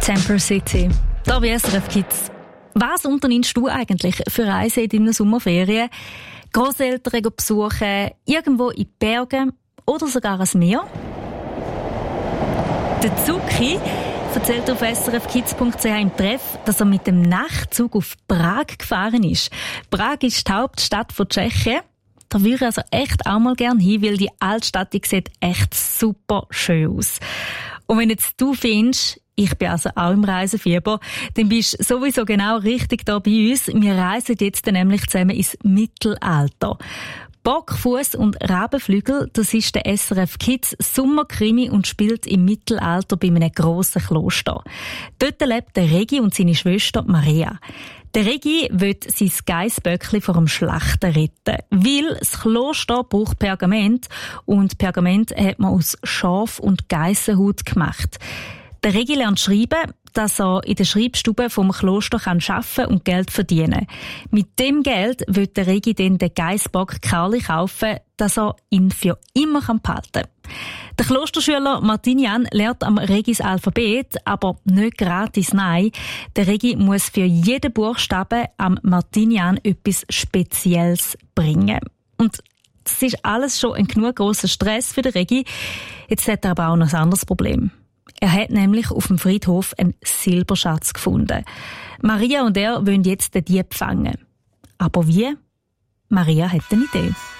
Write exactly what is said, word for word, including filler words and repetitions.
Temper City, da bei S R F Kids. Was unternimmst du eigentlich für Reisen in deinen Sommerferien? Grosseltern besuchen, irgendwo in die Berge oder sogar ein Meer? Der Zucchi erzählt auf S R F kids punkt c h im Treff, dass er mit dem Nachtzug auf Prag gefahren ist. Prag ist die Hauptstadt von Tschechien. Da würde ich also echt auch mal gerne hin, weil die Altstadt, die sieht echt super schön aus. Und wenn jetzt du findest, ich bin also auch im Reisefieber, dann bist du sowieso genau richtig da bei uns. Wir reisen jetzt nämlich zusammen ins Mittelalter. Bockfuss und Rabenflügel, das ist der S R F Kids Sommerkrimi und spielt im Mittelalter bei einem grossen Kloster. Dort lebt der Regi und seine Schwester Maria. Der Regi will sein Geissböckli vor dem Schlachten retten, weil das Kloster braucht Pergament und Pergament hat man aus Schaf- und Geissenhaut gemacht. Der Regi lernt schreiben, dass er in der Schreibstube vom Kloster arbeiten kann und Geld verdienen. Mit dem Geld will der Regi dann den Geissbock Karli kaufen, dass er ihn für immer behalten kann. Der Klosterschüler Martinian lernt am Regis Alphabet, aber nicht gratis, nein. Der Regi muss für jeden Buchstaben am Martinian etwas Spezielles bringen. Und das ist alles schon ein genug grosser Stress für den Regi. Jetzt hat er aber auch noch ein anderes Problem. Er hat nämlich auf dem Friedhof einen Silberschatz gefunden. Maria und er wollen jetzt den Dieb fangen. Aber wie? Maria hat eine Idee.